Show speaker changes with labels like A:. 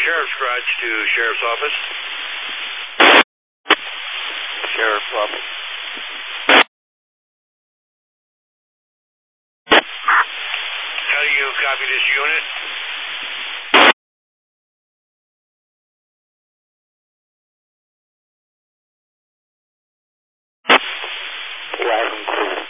A: Sheriff's Garage to Sheriff's Office. Sheriff's Office. How do you copy this unit?